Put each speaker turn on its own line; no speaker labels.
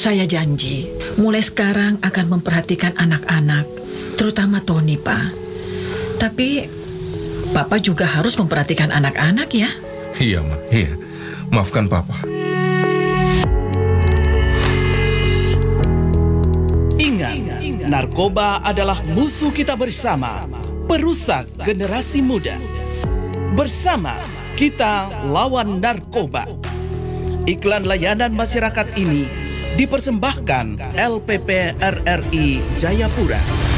Saya janji, mulai sekarang akan memperhatikan anak-anak, terutama Tony, Pak. Tapi, Papa juga harus memperhatikan anak-anak ya.
Iya, Ma. Iya. Maafkan Papa.
Ingat, narkoba adalah musuh kita bersama, perusak generasi muda. Bersama, kita lawan narkoba. Iklan layanan masyarakat ini dipersembahkan LPP RRI Jayapura.